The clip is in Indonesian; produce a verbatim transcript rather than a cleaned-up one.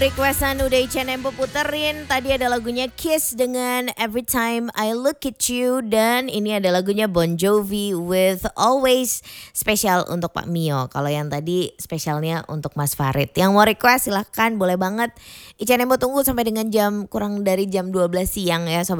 Requestan udah Ica Nempo puterin, tadi ada lagunya Kiss dengan Every Time I Look at You. Dan ini ada lagunya Bon Jovi with Always, spesial untuk Pak Mio. Kalau yang tadi spesialnya untuk Mas Farid. Yang mau request silahkan, boleh banget. Ica Nempo tunggu sampai dengan jam kurang dari jam dua belas siang ya Sobat